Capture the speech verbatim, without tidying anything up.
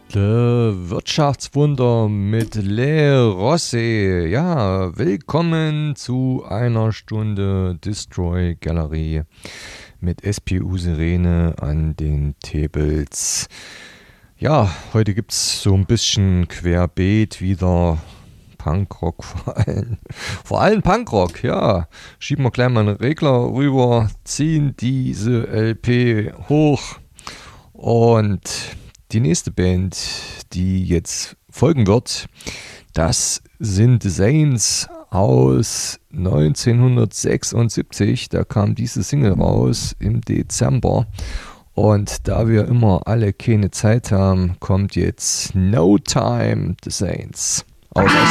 The Wirtschaftswunder mit Le Rossi. Ja, willkommen zu einer Stunde Destroy Galerie mit S P U Sirene an den Tables. Ja, heute gibt es so ein bisschen querbeet wieder Punkrock vor allem. Vor allem Punkrock, ja. Schieben wir gleich mal einen Regler rüber, ziehen diese L P hoch und die nächste Band, die jetzt folgen wird, das sind The Saints aus neunzehnhundertsechsundsiebzig. Da kam diese Single raus im Dezember. Und da wir immer alle keine Zeit haben, kommt jetzt No Time The Saints aus